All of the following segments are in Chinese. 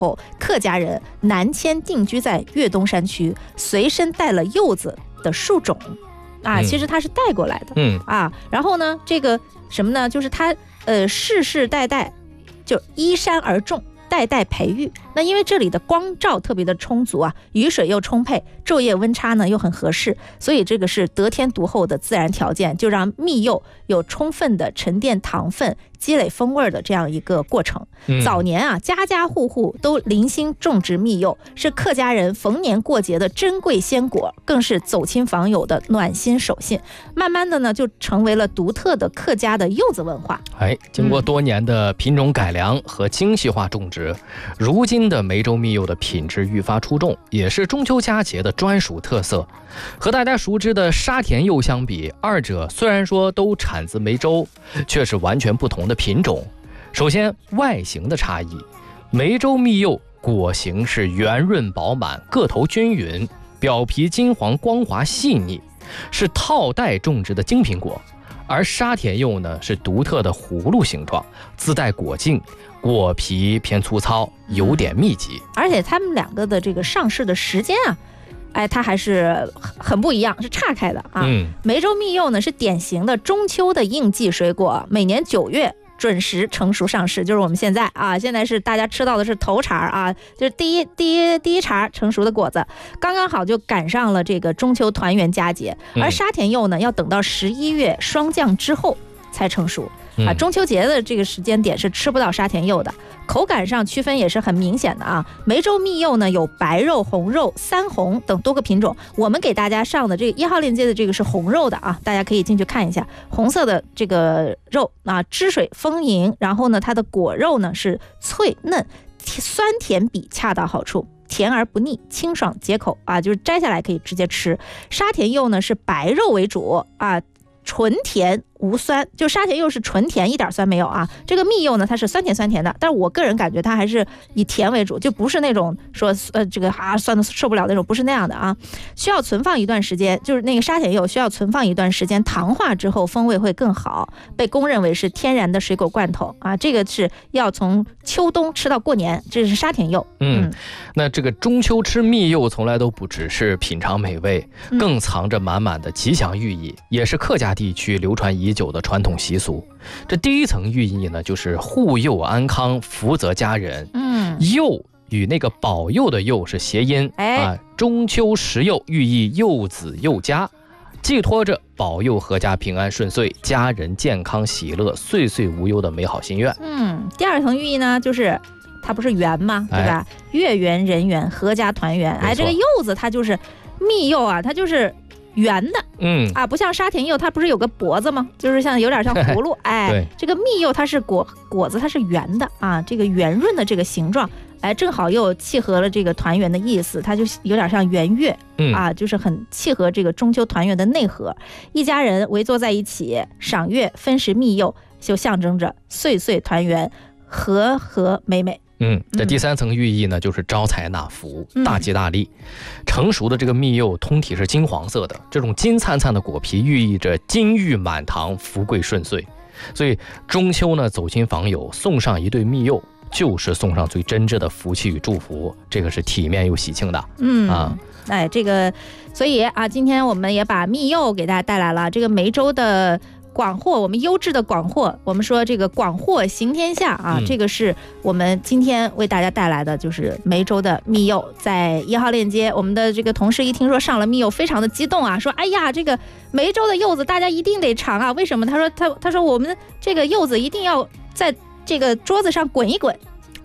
后，客家人南迁定居在粤东山区，随身带了柚子的树种啊，其实它是带过来的，然后呢，这个什么呢，就是它世世代代就依山而种，代代培育。那因为这里的光照特别的充足啊，雨水又充沛，昼夜温差呢又很合适，所以这个是得天独厚的自然条件，就让蜜柚有充分的沉淀糖分、积累风味的这样一个过程。早年啊，家家户户都零星种植蜜柚，是客家人逢年过节的珍贵鲜果，更是走亲访友的暖心手信。慢慢的呢，就成为了独特的客家的柚子文化。 经过多年的品种改良和精细化种植，如今的梅州蜜柚的品质愈发出众，也是中秋佳节的专属特色。和大家熟知的沙田柚相比，二者虽然说都产自梅州，却是完全不同的品种。首先，外形的差异，梅州蜜柚果形是圆润饱满，个头均匀，表皮金黄光滑细腻，是套袋种植的精品果。而沙田柚呢，是独特的葫芦形状，自带果茎，果皮偏粗糙，有点密集。 而且它们两个的这个上市的时间啊，它还是很不一样，是岔开的啊。梅州蜜柚呢是典型的中秋的应季水果，每年9月准时成熟上市，就是我们现在啊，现在是大家吃到的是头茬啊，就是第一茬成熟的果子，刚刚好就赶上了这个中秋团圆佳节。而沙田柚呢，要等到11月霜降之后才成熟啊，中秋节的这个时间点是吃不到沙田柚的。口感上区分也是很明显的啊。梅州蜜柚呢有白肉、红肉、三红等多个品种，我们给大家上的这个1号链接的这个是红肉的啊，大家可以进去看一下。红色的这个肉啊，汁水丰盈，然后呢它的果肉呢是脆嫩，酸甜比恰到好处，甜而不腻，清爽解口啊，就是摘下来可以直接吃。沙田柚呢是白肉为主啊，纯甜无酸，就沙田柚是纯甜，一点酸没有啊。这个蜜柚呢，它是酸甜酸甜的，但是我个人感觉它还是以甜为主，就不是那种说这个酸的受不了那种，不是那样的啊。需要存放一段时间，就是那个沙田柚需要存放一段时间，糖化之后风味会更好，被公认为是天然的水果罐头啊。这个是要从秋冬吃到过年，这是沙田柚。 那这个中秋吃蜜柚从来都不只是品尝美味，更藏着满满的吉祥寓意，也是客家地区流传已久的传统习俗。这第一层寓意呢，就是护佑安康，福泽家人。柚与那个保佑的佑是谐音中秋食柚寓意柚子柚家，寄托着保佑阖家平安顺遂，家人健康喜乐，岁岁无忧的美好心愿。 第二层寓意呢，就是它不是圆吗？对吧？月圆人圆，阖家团圆。这个柚子它就是蜜柚啊，它就是圆的，不像沙田柚，它不是有个脖子吗？就是有点像葫芦，这个蜜柚它是果子，它是圆的啊，这个圆润的这个形状，正好又契合了这个团圆的意思，它就有点像圆月，就是很契合这个中秋团圆的内核。一家人围坐在一起赏月分食蜜柚，就象征着岁岁团圆，和和美美。 这第三层寓意呢，就是招财纳福，大吉大利。成熟的这个蜜柚通体是金黄色的，这种金灿灿的果皮寓意着金玉满堂，福贵顺遂。所以中秋呢，走亲访友送上一对蜜柚，就是送上最真挚的福气与祝福，这个是体面又喜庆的。 这个所以啊，今天我们也把蜜柚给大家带来了，这个梅州的广货，我们优质的广货，我们说这个广货行天下啊，这个是我们今天为大家带来的，就是梅州的蜜柚。在1号链接，我们的这个同事一听说上了蜜柚，非常的激动啊，说哎呀，这个梅州的柚子大家一定得尝啊！为什么？他说我们这个柚子一定要在这个桌子上滚一滚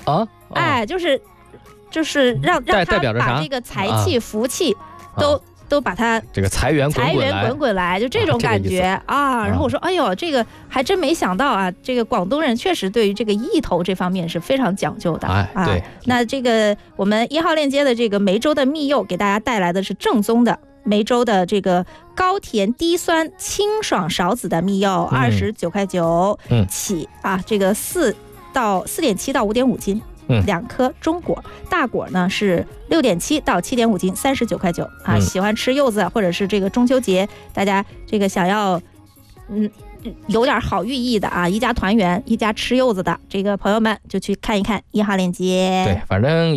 就是让他把这个财气福气都把它这个财源滚滚来，就这种感觉然后我说哎呦，这个还真没想到啊，这个广东人确实对于这个意头这方面是非常讲究的对。 那这个我们1号链接的这个梅州的蜜柚给大家带来的是正宗的梅州的这个高甜低酸清爽少籽的蜜柚，29.9块起这个4.7到5.5斤。2颗中果，大果呢是6.7到7.5斤，39.9块喜欢吃柚子，或者是这个中秋节大家这个想要有点好寓意的啊，一家团圆，一家吃柚子的这个朋友们就去看一看1号链接。 对，反正